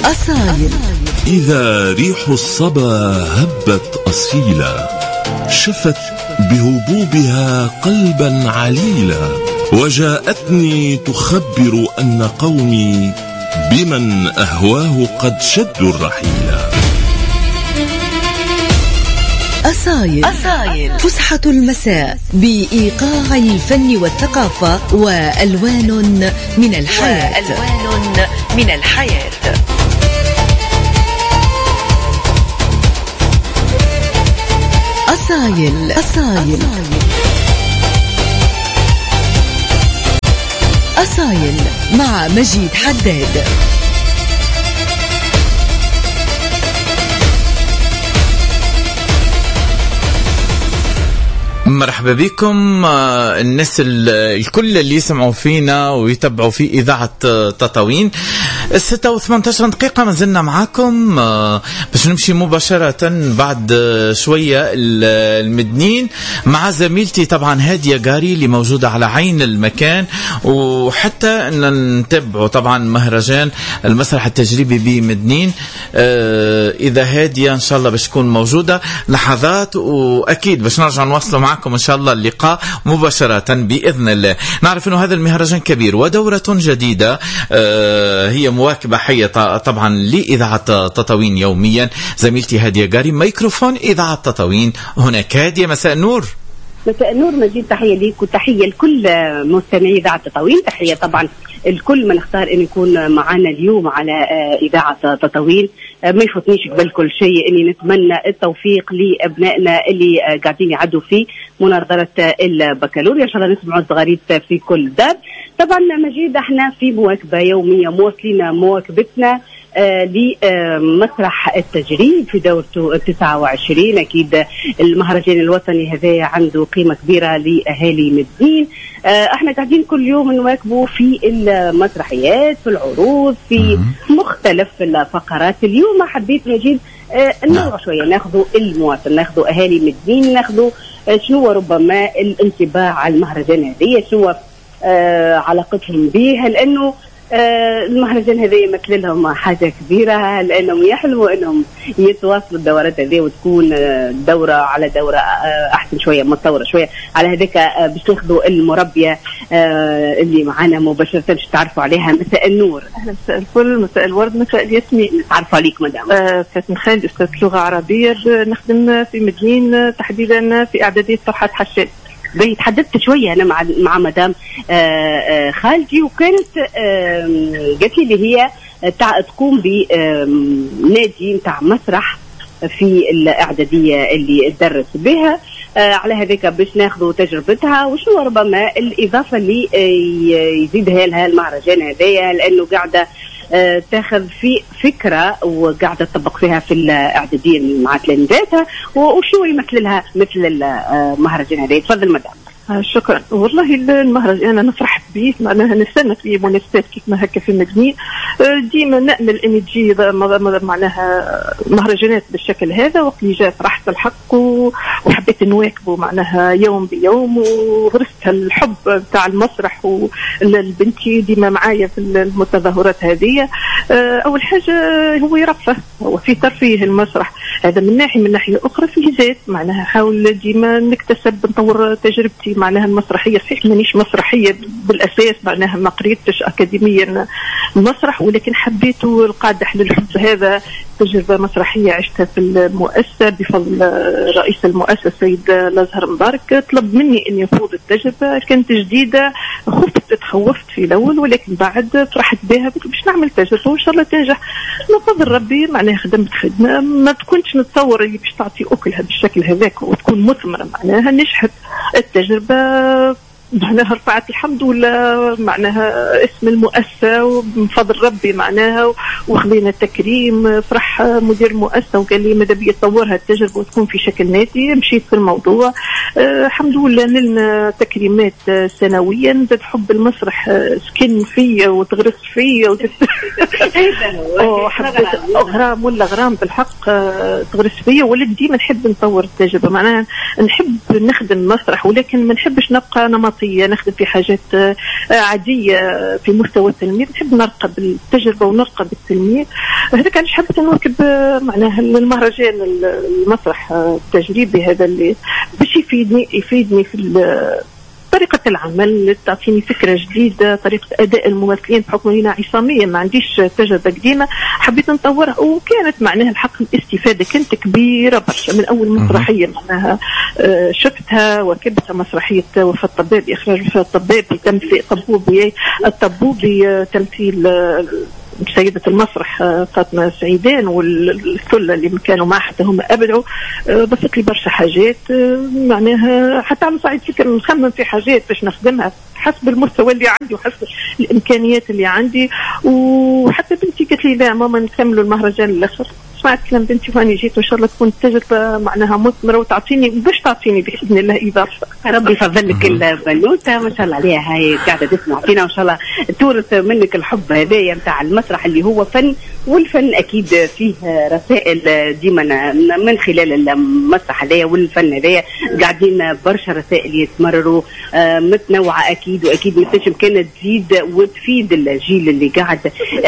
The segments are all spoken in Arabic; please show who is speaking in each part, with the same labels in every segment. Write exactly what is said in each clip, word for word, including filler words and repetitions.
Speaker 1: أصايل.
Speaker 2: إذا ريح الصبا هبت أصيلا، شفت بهبوبها قلبا عليلا، وجاءتني تخبر أن قومي بمن أهواه قد شدوا الرحيلا.
Speaker 1: أصايل. أصايل فسحة المساء بإيقاع الفن والثقافة وألوان من الحياة. وألوان من الحياة. أصايل. أصايل. أصايل مع مجيد حداد.
Speaker 3: مرحبا بكم الناس الكل اللي يسمعوا فينا ويتابعوا في إذاعة تطاوين. الستة وثمانية عشر دقيقة ما زلنا معاكم باش نمشي مباشرة بعد شوية المدنين مع زميلتي طبعا هادية قاري اللي موجودة على عين المكان، وحتى نتابعوا طبعا مهرجان المسرح التجريبي بمدنين. إذا هادية إن شاء الله باش تكون موجودة لحظات، وأكيد باش نرجع نواصل معكم إن شاء الله اللقاء مباشرة بإذن الله. نعرف أنه هذا المهرجان كبير ودورة جديدة هي مواكبة حية طبعا لإذاعة تطاوين يوميا. زميلتي هادية قاري ميكروفون إذاعة تطاوين. هناك هادية، مساء النور.
Speaker 4: مساء النور مجيد، تحية ليك وتحية لكل مستمعي إذاعة تطاوين. تحية طبعا الكل من اختار أن يكون معنا اليوم على إذاعة تطاوين. ما يفوتنيش قبل كل شيء أني نتمنى التوفيق لأبنائنا اللي قاعدين يعدوا في مناظرة البكالوريا. إن شاء الله نسمعوا الصغاريت في كل دار. طبعا مجيد احنا في مواكبة يومية، مواصلين مواكبتنا آه لمسرح التجريب في دورته التسعة وعشرين. أكيد المهرجان الوطني هذا عنده قيمة كبيرة لأهالي مدين. آه احنا قاعدين كل يوم نواكبه في المسرحيات، في العروض، في مختلف الفقرات. اليوم حبيت نجيب آه نوع شوية، ناخذوا المواطن، ناخذوا أهالي مدين، ناخذوا آه شنو ربما الانطباع على المهرجان هذا، شنو آه علاقتهم به، لأنه آه المهرجان هذا يمثل لهم حاجة كبيرة، لأنهم يحلموا أنهم يتواصلوا الدورات هذه وتكون آه دورة على دورة آه أحسن شوية، متطورة شوية. على هذاك آه باش ناخذوا المربية آه اللي معنا مباشرة باش تعرفوا عليها. مساء النور.
Speaker 5: أهلا، مساء الفل، مساء الورد، مساء الياسمين.
Speaker 4: تعرفوا عليك مدام.
Speaker 5: آه فاتن خالد، أستاذ لغة عربية، نخدم في مدين تحديدا في إعدادية فرحات حشاد.
Speaker 4: تحدثت شوية أنا مع مع مدام خالتي، وكانت قالت لي اللي هي تقوم بنادي نتاع مسرح في الإعدادية اللي تدرس بها. على هذاك باش ناخذوا تجربتها وشو ربما الإضافة اللي يزيدها لها المهرجان هذايا، لأنه قاعدة تاخذ في فكرة وقاعدة تطبق فيها في الإعدادية مع تلاميذاتها، وشو يمثل لها مثل المهرجان هذا. تفضل مدام.
Speaker 5: شكرا. والله المهرجان أنا نفرح به، معناها نستنى في مناسبات كيف ما هكا في مدني. ديما نأمل أن تجي معناها مهرجانات بالشكل هذا، وقت اللي جاء فرحت الحق وحبيت نواكبه معناها يوم بيوم، وغرست الحب بتاع المسرح. والبنتي ديما معايا في المتظاهرات هذه. أول حاجة هو يرفه، هو في ترفيه المسرح هذا من ناحية، من ناحية أخرى فيه زيت، معناها حاول ديما نكتسب نطور تجربتي معناها المسرحية. صحيح مانيش مسرحية بالأساس، معناها ما قريتش أكاديميا مسرح، ولكن حبيت القادح للحب هذا. تجربة مسرحية عشتها في المؤسسة بفضل رئيس المؤسسة سيد الأزهر مبارك. طلب مني أن يخوض التجربة، كانت جديدة، خفت تخوفت في الأول، ولكن بعد فرحت بها باش نعمل تجربة وإن شاء الله تنجح. بفضل ربي معناها خدمت خدمة ما تكونش نتصور اللي باش تعطي أكلها بالشكل هذاك وتكون مثمرة، معناها نجحت التجربة معناها رفعت الحمد لله معناها اسم المؤسسة وبفضل ربي معناها، وخلينا تكريم. فرح مدير المؤسسة وقال لي ماذا بيا تطورها التجربة وتكون في شكل نادي. مشيت في الموضوع أه الحمد لله نلنا تكريمات سنويا. زاد حب المسرح سكن فيا وتغرس فيا غرام ولا غرام بالحق تغرس فيا. ولد ديما نحب نطور التجربة، معناها نحب نخدم مسرح ولكن ما نحبش نبقى نمط نعطي نخدم في حاجات عادية في مستوى التلميذ، نحب نرقب التجربة ونرقب التلميذ. هذا كان حبيت نركب معناها المهرجان المسرح التجريبي هذا اللي باش يفيدني يفيدني في طريقة العمل، تعطيني فكرة جديدة، طريقة أداء الممثلين بحكم هنا عصامية ما عنديش تجربة قديمة، حبيت نطورها وكانت معناها الحق الاستفادة كانت كبيرة برشا. من أول مسرحية معناها شفتها وكبتها مسرحية وفاة الطبابي، إخراج وفاة الطبابي، تمثيل طبوبي الطبوبي تمثيل سيدة المسرح فاطمة سعيدان والثلة اللي كانوا معها حتى هم أبدعوا. ضفت لي برشا حاجات معناها حتى على صعيد فكر نخمم في حاجات باش نخدمها حسب المستوى اللي عندي وحسب الإمكانيات اللي عندي. وحتى بنتي قالت لي لا ماما نكملوا المهرجان الآخر. سمعت كلام بنتي واني جيت وان شاء الله تكون تجربه معناها مثمره وتعطيني باش تعطيني باذن الله اضافه.
Speaker 4: ربي يفضل لك البنوته ما شاء الله عليها، هي قاعده تسمع فينا وان شاء الله تورث منك الحب هذايا نتاع المسرح اللي هو فن، والفن اكيد فيه رسائل ديما من خلال المسرح هذايا والفن هذايا قاعدين برشا رسائل يتمرروا متنوعه اكيد، واكيد متنجم كانت تزيد وتفيد الجيل اللي قاعد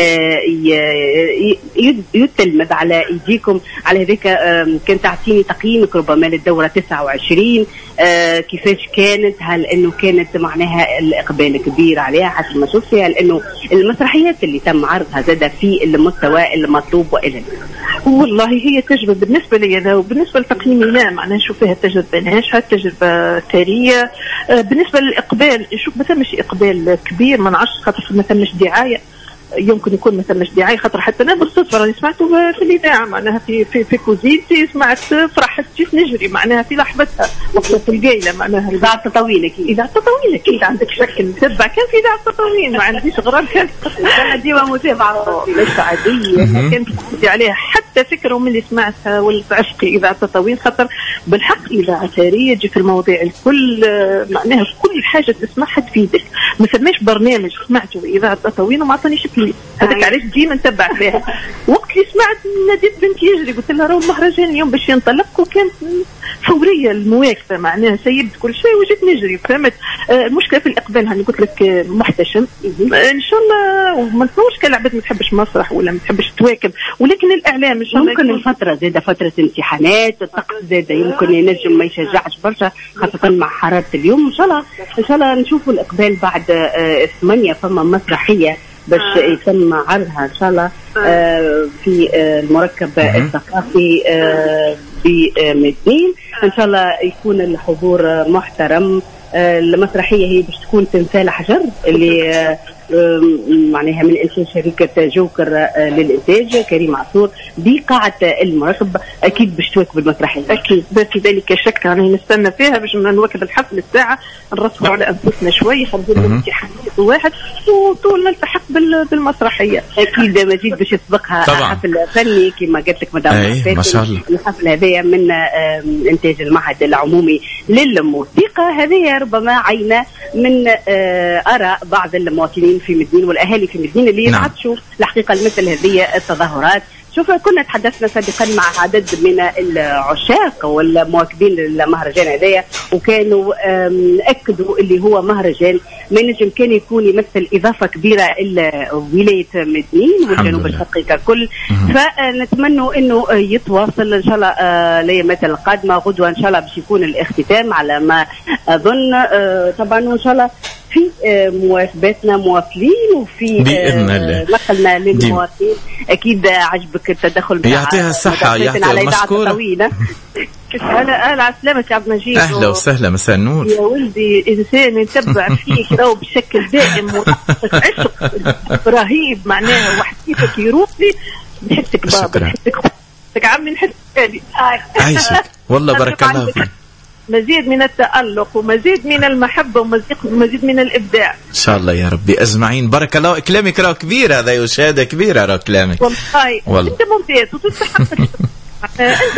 Speaker 4: يتلمذ على ايديكم. على هذيك كان تعطيني تقييمك ربما للدوره تسعة وعشرين كيفاش كانت، هل انه كانت معناها الاقبال كبير عليها حسب ما شفت فيها، لانه المسرحيات اللي تم عرضها زاد في المستوى المطلوب والى
Speaker 5: والله هي تجربه بالنسبه لي انا وبالنسبه لتقييمي لا معناها نشوف فيها تجربه ناجحه، تجربه ثريه. بالنسبه للاقبال شوف ما ثمش اقبال كبير، ما نعرفش خاطر ما ثمش دعايه، يمكن يكون مثلا مش دعاية خاطر حتى أنا بالصدفة راني سمعته في الإذاعة معناها في في في كوزيتي سمعت فرحت جيت نجري معناها في لحظتها وقت في القايلة معناها
Speaker 4: إذاعة تطاوين أكيد
Speaker 5: إذاعة تطاوين أكيد عندك شكل تتبع كان في إذاعة تطاوين ما عنديش غرام كان
Speaker 4: أنا ديما متابعة
Speaker 5: ليش عادية كانت تحكي عليها حتى فكرة من اللي سمعتها ولت عشقي إذاعة تطاوين خاطر بالحق إذاعة ثرية تجي في المواضيع الكل معناها كل حاجة تسمعها تفيدك. ما سماش برنامج سمعته إذاعة تطاوين وما عطانيش فلوس هذاك علاش ديما نتبع فيها. وقت اللي سمعت ناديت بنتي يجري قلت لها راهو المهرجان اليوم باش ينطلق وكانت فوريه المواكبه معناها سيبت كل شيء وجيت نجري فهمت. آه المشكله في الاقبال هاني قلت لك محتشم آه ان شاء الله وما نقولش كالعباد ما تحبش مسرح ولا ما تحبش تواكب ولكن الاعلام ان شاء الله
Speaker 4: ممكن الفتره زاد فتره امتحانات الطقس زاد يمكن ينجم ما يشجعش برشا خاصه مع حراره اليوم. ان شاء الله ان شاء الله نشوفوا الاقبال بعد آه ثمانية فما مسرحيه باش آه. يتم عرضها ان شاء الله آه في آه المركب آه. الثقافي آه بمدنين. ان شاء الله يكون الحضور محترم. آه المسرحيه هي باش تكون تمثال حجر اللي آه معناها من انشاء شركه جوكر للانتاج كريم عصور بقاعه المركب. اكيد باش تواكب المسرحيه
Speaker 5: اكيد ما في ذلك شك. راني نستنى فيها باش نواكب الحفل الساعه نرسموا على انفسنا شوي خلينا الامتحانات واحد وطول نلتحق بالمسرحيه.
Speaker 4: اكيد مجيد باش يسبقها حفل فني كما قلت لك مدام
Speaker 3: ما شاء الله.
Speaker 4: الحفل هذايا من انتاج المعهد العمومي للموسيقى هذه ربما عينه من اراء بعض المواطنين في مدنين والاهالي في مدنين اللي يتعطشوا الحقيقه مثل هذه التظاهرات. شوف كنا تحدثنا سابقا مع عدد من العشاق والمواكبين للمهرجان هذايا وكانوا اكدوا اللي هو مهرجان ما ينجم كان يكون يمثل اضافه كبيره الى ولايه مدنين والجنوب الشرقي ككل. فنتمنى انه يتواصل ان شاء الله الايامات القادمه. غدوه ان شاء الله باش يكون الاختتام على ما اظن طبعا وان شاء الله في مواكباتنا مواصلين وفي نقلنا للمواطنين. اكيد عجبك التدخل
Speaker 3: يعطيها الصحه يعطيها مشكوره.
Speaker 5: هلا اهلا على سلامة يا عبد المجيد.
Speaker 3: اهلا وسهلا مساء النور
Speaker 5: يا ولدي. انسان يتبع فيك راهو بشكل دائم عشق رهيب معناها وحكيتك يروح لي نحسك بابا نحسك عمي نحسك هذه
Speaker 3: عايشك والله بارك الله فيك.
Speaker 5: مزيد من التألق ومزيد من المحبة ومزيد من الإبداع
Speaker 3: إن شاء الله يا ربي أجمعين. بارك الله. كلامك راه كبير هذا وشهادة كبيرة راه كلامك
Speaker 5: والله, والله. أنت ممتاز وتستحق أنت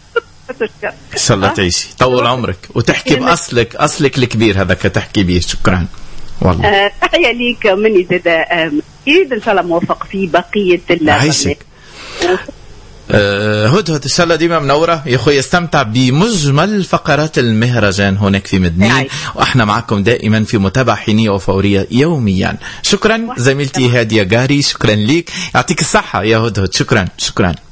Speaker 3: إن شاء الله تعيشي طول عمرك وتحكي بأصلك أصلك الكبير هذا كتحكي به. شكرا والله.
Speaker 4: تحية ليك مني زاد أكيد إن شاء الله موفق في بقية
Speaker 3: عيشك. أه هدهد ان شاء الله ديما منوره يا اخوي، استمتع بمجمل فقرات المهرجان هناك في مدنين، واحنا معكم دائما في متابعه حينيه وفوريه يوميا. شكرا زميلتي هاديه قاري، شكرا ليك، يعطيك الصحه يا هدهد. شكرا شكرا.